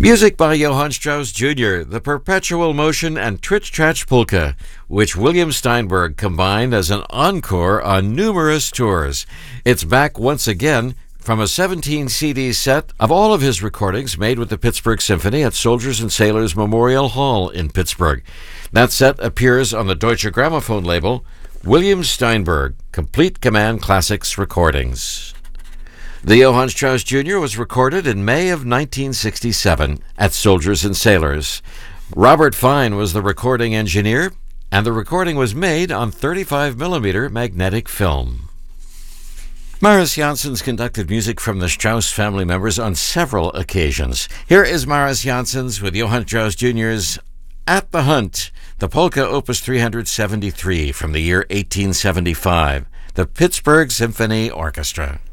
Music by Johann Strauss Jr., the Perpetual Motion and Tritch Tratch Polka, which William Steinberg combined as an encore on numerous tours. It's back once again from a 17-CD set of all of his recordings made with the Pittsburgh Symphony at Soldiers and Sailors Memorial Hall in Pittsburgh. That set appears on the Deutsche Grammophon label, William Steinberg, Complete Command Classics Recordings. The Johann Strauss Jr. was recorded in May of 1967 at Soldiers and Sailors. Robert Fine was the recording engineer, and the recording was made on 35mm magnetic film. Maris Janssens conducted music from the Strauss family members on several occasions. Here is Maris Janssens with Johann Strauss Jr.'s At the Hunt, the polka opus 373 from the year 1875, the Pittsburgh Symphony Orchestra.